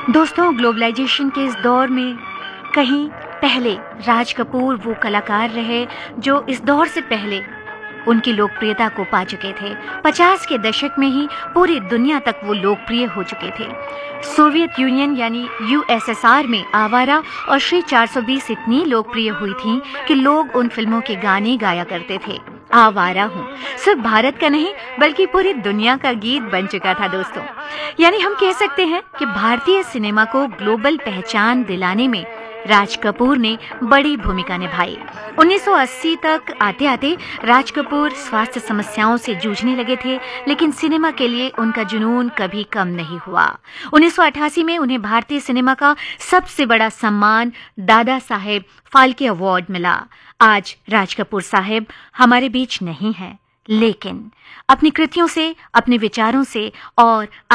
दोस्तों, ग्लोबलाइजेशन के इस दौर में कहीं पहले राज कपूर वो कलाकार रहे जो इस दौर से पहले उनकी लोकप्रियता को पा चुके थे। 50 के दशक में ही पूरी दुनिया तक वो लोकप्रिय हो चुके थे। सोवियत यूनियन यानी यूएसएसआर में आवारा और श्री 420 इतनी लोकप्रिय हुई थीं कि लोग उन फिल्मों के गाने गाया करते थे। आवारा हूँ सिर्फ भारत का नहीं बल्कि पूरी दुनिया का गीत बन चुका था दोस्तों। यानी हम कह सकते हैं कि भारतीय सिनेमा को ग्लोबल पहचान दिलाने में राज कपूर ने बड़ी भूमिका निभाई। 1980 तक आते आते राज कपूर स्वास्थ्य समस्याओं से जूझने लगे थे, लेकिन सिनेमा के लिए उनका जुनून कभी कम नहीं हुआ। 1988 में उन्हें भारतीय सिनेमा का सबसे बड़ा सम्मान दादा साहेब फाल्के अवार्ड मिला। आज राज कपूर साहेब हमारे बीच नहीं हैं, लेकिन अपनी कृतियों से, अपने विचारों से और